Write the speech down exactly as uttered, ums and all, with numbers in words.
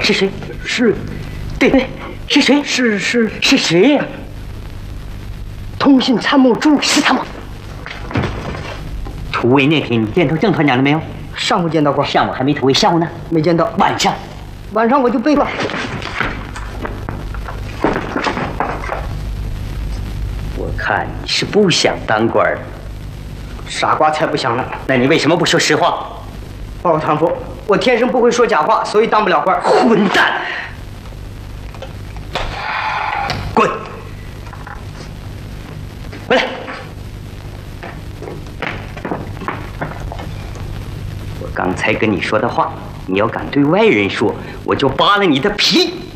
是谁？ 是， 对对，是谁？ 是是是谁呀？ 通信参谋朱， 是他吗？突围那天你见到郑团长了没有？ 上午见到过， 上午还没突围，下午呢？ 没见到。 晚上， 晚上我就背了。 我看你是不想当官儿， 傻瓜才不想呢。 那你为什么不说实话？ 报告团副，我天生不会说假话，所以当不了官儿。 混蛋！滚！回来！我刚才跟你说的话，你要敢对外人说，我就扒了你的皮！